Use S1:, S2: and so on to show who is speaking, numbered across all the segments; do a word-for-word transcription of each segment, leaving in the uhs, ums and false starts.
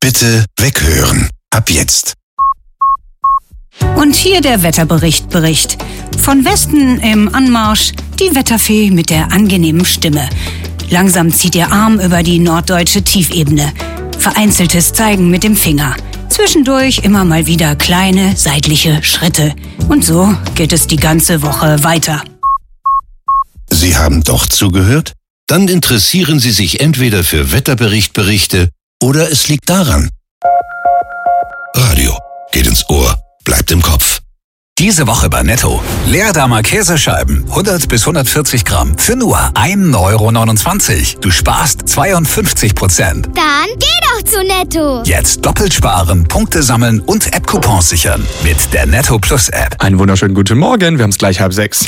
S1: Bitte weghören. Ab jetzt.
S2: Und hier der Wetterbericht Bericht. Von Westen im Anmarsch die Wetterfee mit der angenehmen Stimme. Langsam zieht ihr Arm über die norddeutsche Tiefebene. Vereinzeltes Zeigen mit dem Finger. Zwischendurch immer mal wieder kleine seitliche Schritte. Und so geht es die ganze Woche weiter.
S1: Sie haben doch zugehört? Dann interessieren Sie sich entweder für Wetterberichtberichte oder es liegt daran. Radio geht ins Ohr, bleibt im Kopf.
S3: Diese Woche bei Netto. Leerdammer Käsescheiben, hundert bis hundertvierzig Gramm, für nur ein Euro neunundzwanzig. Du sparst zweiundfünfzig Prozent.
S4: Dann geh doch zu Netto.
S3: Jetzt doppelt sparen, Punkte sammeln und App-Coupons sichern. Mit der Netto Plus App.
S5: Einen wunderschönen guten Morgen, wir haben es gleich halb sechs.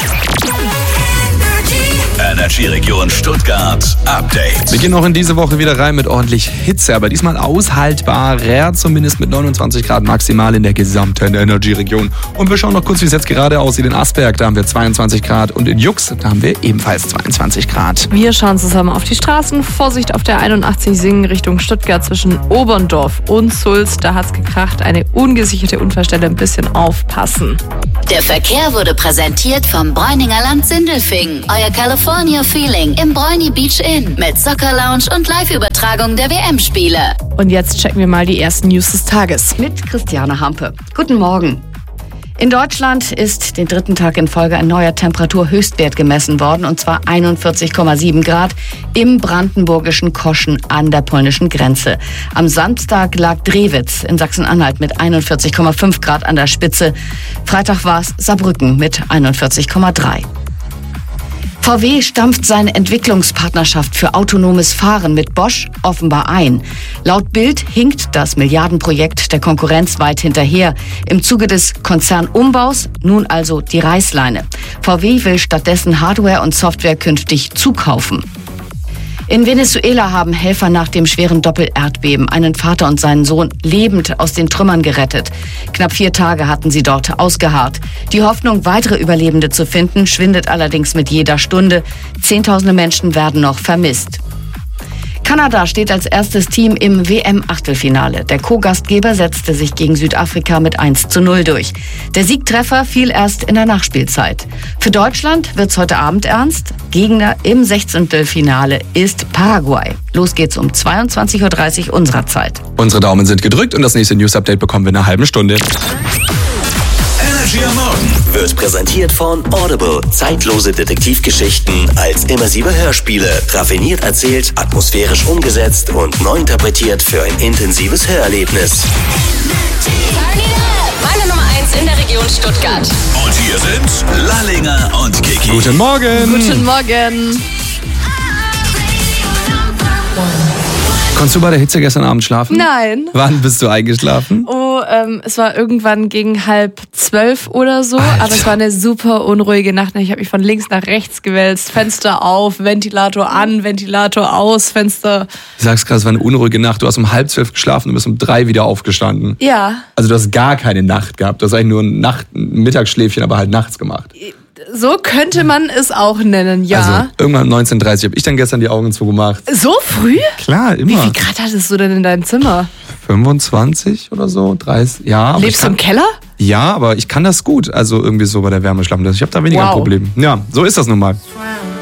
S3: Energieregion Stuttgart Update.
S5: Wir gehen auch in diese Woche wieder rein mit ordentlich Hitze, aber diesmal aushaltbarer, zumindest mit neunundzwanzig Grad maximal in der gesamten Energieregion. Und wir schauen noch kurz, wie es jetzt gerade aussieht. In Asberg, da haben wir zweiundzwanzig Grad und in Jux, da haben wir ebenfalls zweiundzwanzig Grad.
S6: Wir schauen zusammen auf die Straßen. Vorsicht auf der einundachtzig Singen Richtung Stuttgart zwischen Oberndorf und Sulz. Da hat's gekracht. Eine ungesicherte Unfallstelle, ein bisschen aufpassen.
S7: Der Verkehr wurde präsentiert vom Bräuninger Land Sindelfingen. Euer California Feeling im Bräuni Beach Inn mit Soccer Lounge und Live-Übertragung der W M-Spiele.
S6: Und jetzt checken wir mal die ersten News des Tages.
S8: Mit Christiane Hampe. Guten Morgen. In Deutschland ist den dritten Tag in Folge ein neuer Temperaturhöchstwert gemessen worden, und zwar einundvierzig Komma sieben Grad im brandenburgischen Koschen an der polnischen Grenze. Am Samstag lag Drewitz in Sachsen-Anhalt mit einundvierzig Komma fünf Grad an der Spitze. Freitag war es Saarbrücken mit einundvierzig Komma drei. V W stampft seine Entwicklungspartnerschaft für autonomes Fahren mit Bosch offenbar ein. Laut Bild hinkt das Milliardenprojekt der Konkurrenz weit hinterher. Im Zuge des Konzernumbaus nun also die Reißleine. V W will stattdessen Hardware und Software künftig zukaufen. In Venezuela haben Helfer nach dem schweren Doppelerdbeben einen Vater und seinen Sohn lebend aus den Trümmern gerettet. Knapp vier Tage hatten sie dort ausgeharrt. Die Hoffnung, weitere Überlebende zu finden, schwindet allerdings mit jeder Stunde. Zehntausende Menschen werden noch vermisst. Kanada steht als erstes Team im W M-Achtelfinale. Der Co-Gastgeber setzte sich gegen Südafrika mit eins zu null durch. Der Siegtreffer fiel erst in der Nachspielzeit. Für Deutschland wird's heute Abend ernst. Gegner im Sechzehntelfinale ist Paraguay. Los geht's um zweiundzwanzig Uhr dreißig unserer Zeit.
S5: Unsere Daumen sind gedrückt und das nächste News-Update bekommen wir in einer halben Stunde.
S3: Energy am Morgen
S9: wird präsentiert von Audible. Zeitlose Detektivgeschichten als immersive Hörspiele. Raffiniert erzählt, atmosphärisch umgesetzt und neu interpretiert für ein intensives Hörerlebnis.
S7: Meine Nummer eins in der Region Stuttgart.
S3: Und hier sind Lallinger und Kiki.
S5: Guten Morgen.
S6: Guten Morgen.
S5: Konntest du bei der Hitze gestern Abend schlafen?
S6: Nein.
S5: Wann bist du eingeschlafen?
S6: Oh, ähm, es war irgendwann gegen halb zwölf oder so,
S5: Alter.
S6: aber es war eine super unruhige Nacht. Ich habe mich von links nach rechts gewälzt, Fenster auf, Ventilator an, Ventilator aus, Fenster...
S5: Ich sag's gerade, es war eine unruhige Nacht. Du hast um halb zwölf geschlafen und bist um drei wieder aufgestanden.
S6: Ja.
S5: Also du hast gar keine Nacht gehabt. Du hast eigentlich nur ein, Nacht, ein Mittagsschläfchen, aber halt nachts gemacht.
S6: So könnte man es auch nennen, ja.
S5: Also irgendwann um neunzehn Uhr dreißig habe ich dann gestern die Augen zugemacht.
S6: So früh?
S5: Klar, immer.
S6: Wie viel Grad hattest du denn in deinem Zimmer?
S5: fünfundzwanzig oder so, dreißig, ja. Aber
S6: Lebst
S5: ich kann,
S6: du im Keller?
S5: Ja, aber ich kann das gut. Also irgendwie so bei der Wärme schlafen. Ich habe da weniger
S6: Wow.
S5: ein Problem. Ja, so ist das nun mal.
S6: Wow.